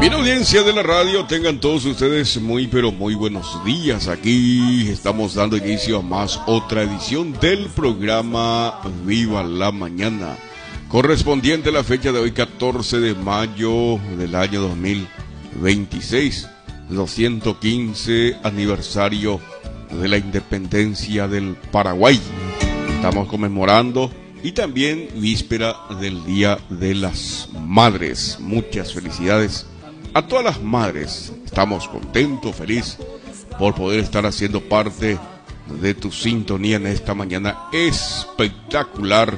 Bien, audiencia de la radio, tengan todos ustedes muy pero muy buenos días. Aquí estamos dando inicio a más otra edición del programa Viva la Mañana, correspondiente a la fecha de hoy, 14 de mayo del año 2026, 215 aniversario de la independencia del Paraguay. Estamos conmemorando y también víspera del Día de las Madres. Muchas felicidades a todas las madres. Estamos contentos, felices por poder estar haciendo parte de tu sintonía en esta mañana espectacular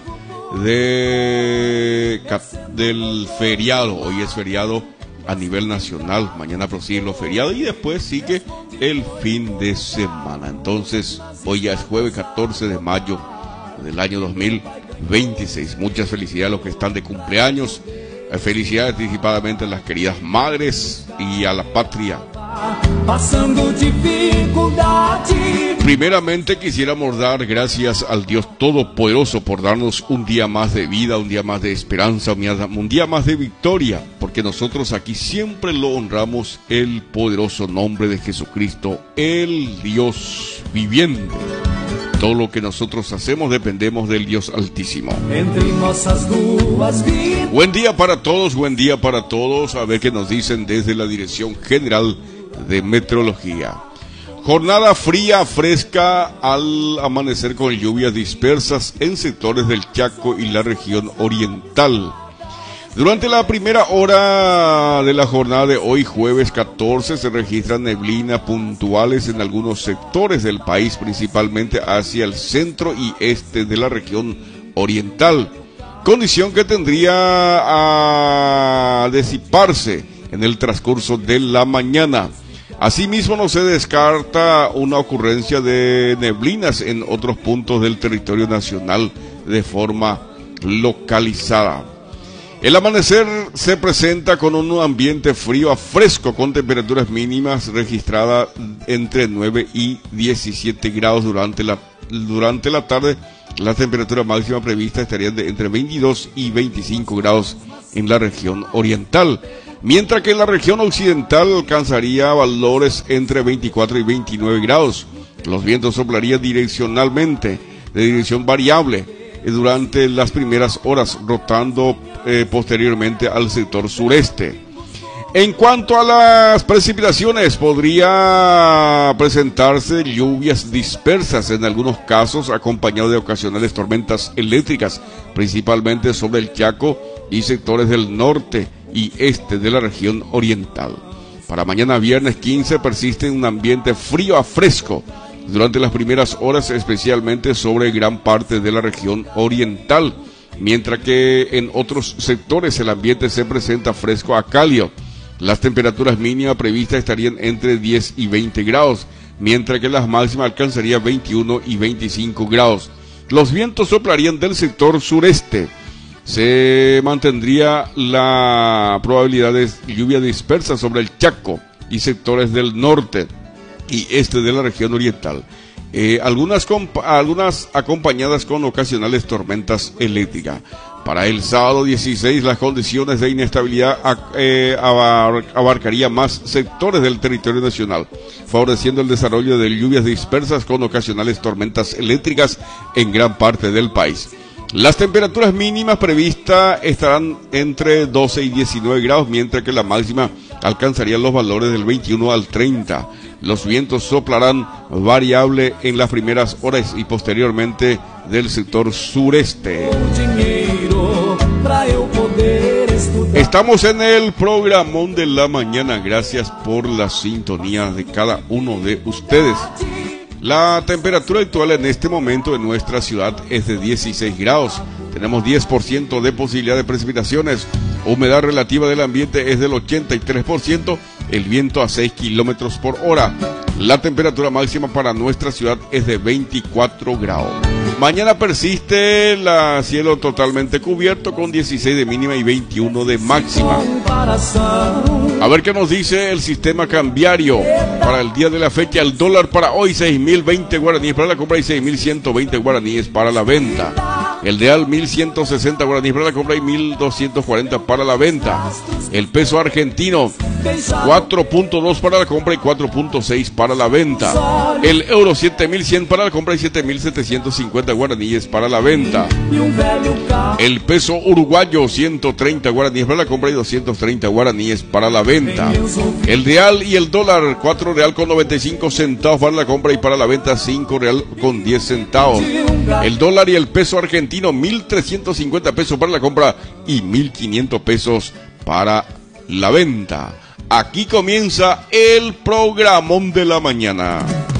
del feriado. Hoy es feriado a nivel nacional, mañana prosiguen los feriados y después sigue el fin de semana. Entonces, hoy ya es jueves 14 de mayo del año 2026. Muchas felicidades a los que están de cumpleaños. Felicidades anticipadamente a las queridas madres y a la patria. Primeramente quisiéramos dar gracias al Dios Todopoderoso por darnos un día más de vida, un día más de esperanza, un día más de victoria, porque nosotros aquí siempre lo honramos, el poderoso nombre de Jesucristo, el Dios viviente. Todo lo que nosotros hacemos dependemos del Dios Altísimo. Buen día para todos, buen día para todos. A ver qué nos dicen desde la Dirección General de Meteorología. Jornada fría, fresca al amanecer con lluvias dispersas en sectores del Chaco y la región oriental. Durante la primera hora de la jornada de hoy, jueves 14, se registran neblinas puntuales en algunos sectores del país, principalmente hacia el centro y este de la región oriental, condición que tendría a disiparse en el transcurso de la mañana. Asimismo, no se descarta una ocurrencia de neblinas en otros puntos del territorio nacional de forma localizada. El amanecer se presenta con un ambiente frío a fresco, con temperaturas mínimas registradas entre 9 y 17 grados durante la tarde. La temperatura máxima prevista estaría entre 22 y 25 grados en la región oriental, mientras que en la región occidental alcanzaría valores entre 24 y 29 grados. Los vientos soplarían direccionalmente, de dirección variable, durante las primeras horas, rotando posteriormente al sector sureste. En cuanto a las precipitaciones, podría presentarse lluvias dispersas en algunos casos, acompañado de ocasionales tormentas eléctricas, principalmente sobre el Chaco y sectores del norte y este de la región oriental. Para mañana viernes 15 persiste un ambiente frío a fresco durante las primeras horas, especialmente sobre gran parte de la región oriental, mientras que en otros sectores el ambiente se presenta fresco a cálido. Las temperaturas mínimas previstas estarían entre 10 y 20 grados, mientras que las máximas alcanzarían 21 y 25 grados. Los vientos soplarían del sector sureste. Se mantendría la probabilidad de lluvia dispersa sobre el Chaco y sectores del norte y este de la región oriental. Algunas acompañadas con ocasionales tormentas eléctricas. Para el sábado 16, las condiciones de inestabilidad abarcaría más sectores del territorio nacional, favoreciendo el desarrollo de lluvias dispersas con ocasionales tormentas eléctricas en gran parte del país. Las temperaturas mínimas previstas estarán entre 12 y 19 grados, mientras que la máxima alcanzaría los valores del 21 al 30. Los vientos soplarán variable en las primeras horas y posteriormente del sector sureste. Estamos en el programón de la mañana. Gracias por la sintonía de cada uno de ustedes. La temperatura actual en este momento en nuestra ciudad es de 16 grados. Tenemos 10% de posibilidad de precipitaciones. Humedad relativa del ambiente es del 83%. El viento a 6 kilómetros por hora. La temperatura máxima para nuestra ciudad es de 24 grados. Mañana persiste el cielo totalmente cubierto con 16 de mínima y 21 de máxima. A ver qué nos dice el sistema cambiario para el día de la fecha. El dólar para hoy 6.020 guaraníes para la compra y 6.120 guaraníes para la venta. El real 1.160 guaraníes para la compra y 1.240 para la venta. El peso argentino 4.2 para la compra y 4.6 para la venta. El euro 7.100 para la compra y 7.750 guaraníes para la venta. El peso uruguayo 130 guaraníes para la compra y 230 guaraníes para la venta. El real y el dólar, 4 real con 95 centavos para la compra y para la venta 5 real con 10 centavos. El dólar y el peso argentino, 1.350 pesos para la compra y 1.500 pesos para la venta. Aquí comienza el programón de la mañana.